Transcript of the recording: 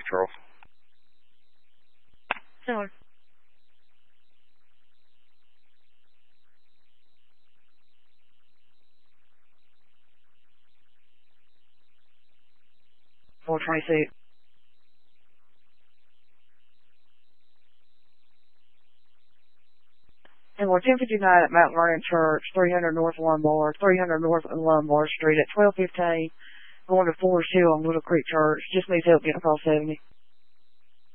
Charles. Sure. $426. And we're 1059 at Mount Vernon Church, 300 North Lombard, 300 North Lombard Street at 1215, going to Forest Hill on Little Creek Church. Just needs help getting across 70.